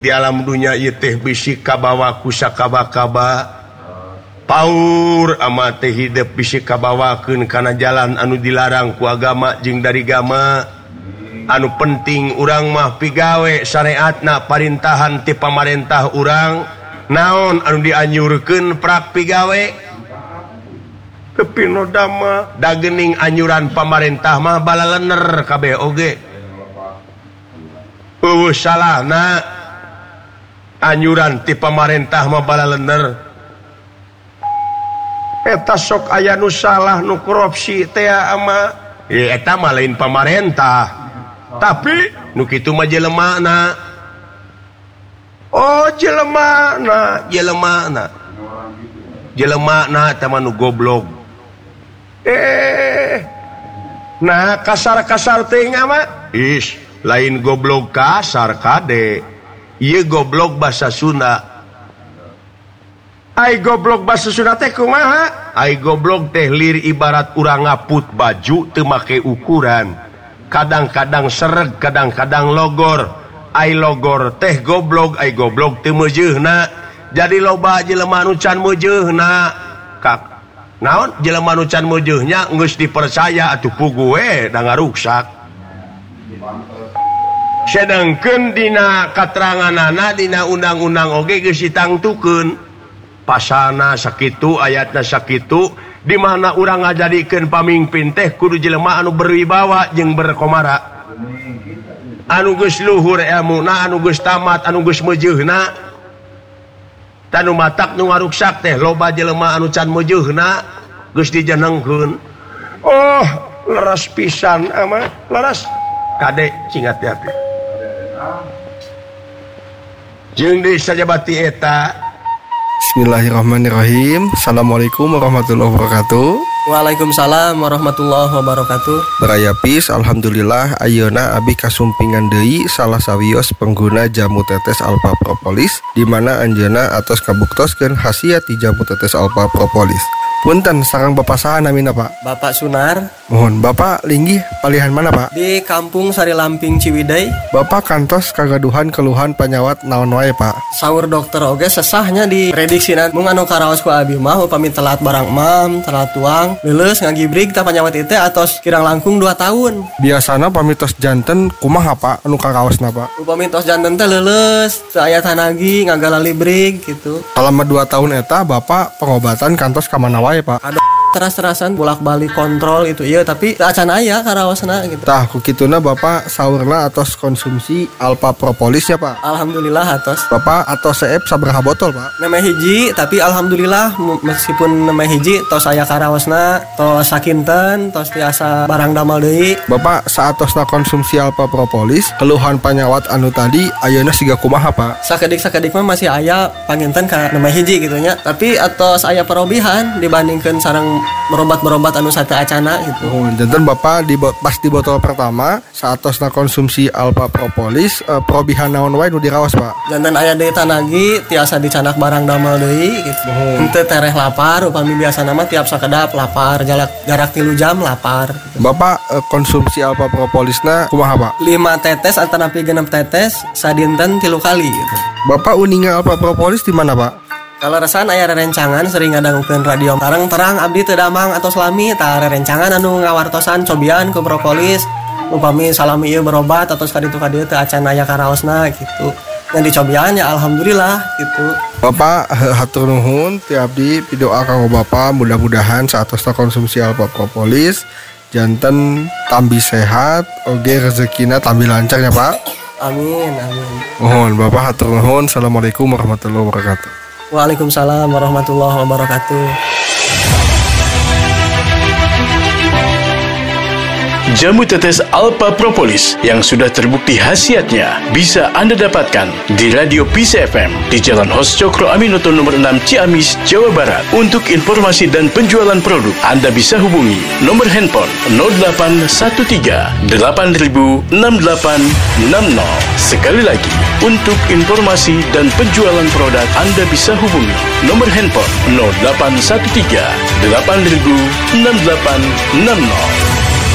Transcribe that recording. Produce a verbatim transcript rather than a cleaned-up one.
Di alam dunia ieu teh bisi kabawa ku sakaba-kaba paur ama teh hidup bisi kabawakeun kana jalan anu dilarang ku agama jeung dari agama. Anu penting urang mah pigawe syariatna parintahan ti pamarentah urang naon anu dianjurkeun prak pigawe kepinodama da geuning anjuran pamarentah mah balalener kabeh oge. Eueuh salahna anjuran ti pamarentah mah balalener. Eta sok aya nu salah nu korupsi teh ama ya eta mah lain pamarentah. Tapi nu kitu mah jelemana. Oh jelemana, jelemana. Jelemana eta mah nu goblok. Eh. Nah kasar-kasar teh mah is lain goblok kasar kade. Ieu goblok basa Sunda. Ai goblok basa Sunda teh kumaha? Ai goblok teh lir ibarat urang ngaput baju teu make ukuran. Kadang-kadang sereg, kadang-kadang logor. Ai logor teh goblok, ai goblok teu meujeuhna. Jadi loba jelema anu can meujeuhna. Kak, naon jelema anu can meujeuhnya geus dipercaya atuh pugu we da ngaruksak. Sedangkeun dina kateranganana dina undang-undang oge geus ditangtukeun pasalna sakitu ayatna sakitu di mana urang ngajadikeun pamimpin teh kudu jelema anu berwibawa jeung berkomara anu geus luhur ilmuna anu geus tamat anu geus meujeuhna tanu matak nu ngaruksak teh loba jelema anu can meujeuhna geus dijenengkeun. Oh leres pisan ama leres kade cing hati-hati jeung deui sajabati eta. Bismillahirrahmanirrahim. Assalamualaikum warahmatullahi wabarakatuh. Waalaikumsalam warahmatullahi wabarakatuh. Baraya pis, alhamdulillah ayeuna abi kasumpingan deui salah sawios pengguna jamu tetes Alpha Propolis di mana anjeunna atos kabuktoskeun khasiat ti jamu tetes Alpha Propolis. Punten sareng Bapak saha namina Pak? Bapak Sunar. Mohon Bapak linggih palihan mana Pak? Di Kampung Sari Lamping Ciwidey. Bapak kantos kagaduhan keluhan panyawat naon wae Pak? Saur dokter oge sesahnya di prediksina mung anu karaos ku abi mah upami telat barang mam, telat tuang, leuleus ngagibrig tah panyawat ieu teh atos kirang langkung dua tahun. Biasana pamitos janten kumaha Pak anu karaosna Pak? Upami tos janten teh leuleus, teu aya tanagi ngagalali brig gitu. Selama dua tahun eta Bapak pengobatan kantos ka mana wae Pak? Aduh teras-terasan bolak-balik kontrol itu iya tapi acan aya karaosna gitu. Tah ku kituna Bapak saurna atos konsumsi Alpha Propolis ya Pak. Alhamdulillah atos. Bapak atos seep sabaraha botol Pak? Nemeh hiji tapi alhamdulillah meskipun nemeh hiji tos aya karaosna tos sakinten tos tiasa barang damel deui. Bapak saatosna konsumsi Alpha Propolis keluhan panyawat anu tadi ayeuna siga kumaha Pak? Sakedik-sakedik mah masih aya panginten ka nemeh hiji gitu nya tapi atos aya perobihan dibandingkeun sareng berobat-berobat anu sate acana gitu. Oh, janten Bapak di pas di botol pertama saatosna konsumsi Alpha Propolis uh, perobihan naon wae nu diraos Pak? Janten aya deui tanagi tiasa dicanak barang damel deui gitu. Oh. Henteu tereh lapar upami biasana mah tiap sakedap lapar jarak jarak tilu jam lapar. Gitu. Bapak uh, konsumsi Alpha Propolisna kumaha Pak? lima tetes atanapi genep tetes sadinten tilu kali gitu. Bapak uninga Alpha Propolis di mana Pak? Kalau resan aya rerencangan sering ngadangukeun radio tareng terang abdi teu damang atau selami tah rerencangan anu ngawartosan cobian ku propolis upami salami ieu berobat atau kaditu kadieu teu acan aya karaosna gitu. Yang dicobian ya alhamdulillah gitu. Bapak hatur nuhun ti abdi pidoa kanggo Bapak mudah-mudahan saatosna konsumsi Alpha Propolis janten tambi sehat oge rezekina tambi lancar ya Pak. Amin amin. Mohon Bapak hatur nuhun. Assalamualaikum warahmatullahi wabarakatuh. Waalaikumsalam warahmatullahi wabarakatuh. Jamu tetes Alpha Propolis yang sudah terbukti khasiatnya bisa Anda dapatkan di Radio Peace F M di Jalan Hos Cokro Aminoto nomor enam Ciamis, Jawa Barat. Untuk informasi dan penjualan produk Anda bisa hubungi nomor handphone nol delapan satu tiga delapan nol enam delapan enam nol. Sekali lagi, untuk informasi dan penjualan produk Anda bisa hubungi nomor handphone nol delapan satu tiga delapan nol enam delapan enam nol.